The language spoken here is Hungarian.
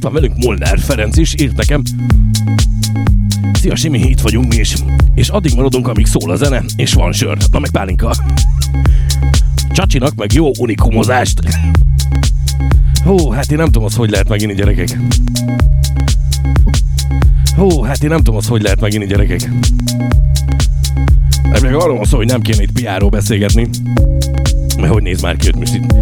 itt van velünk Molnár Ferenc is, írt nekem. Szia Simi, itt vagyunk mi is. És addig maradunk, amíg szól a zene, és van sör. Na meg pálinka. Csacsinak meg jó unikumozást. Hú, hát én nem tudom azt, hogy lehet meginni, gyerekek. Ebből arról van szó, hogy nem kéne itt piáról beszélgetni. Mert hogy néz már ki, hogy most itt